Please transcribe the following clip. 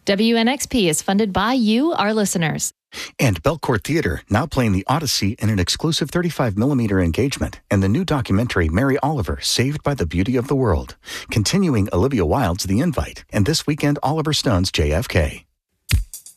WNXP is funded by you, our listeners. And Belcourt Theater, now playing The Odyssey in an exclusive 35mm engagement, and the new documentary Mary Oliver, Saved by the Beauty of the World. Continuing Olivia Wilde's The Invite, and this weekend Oliver Stone's JFK.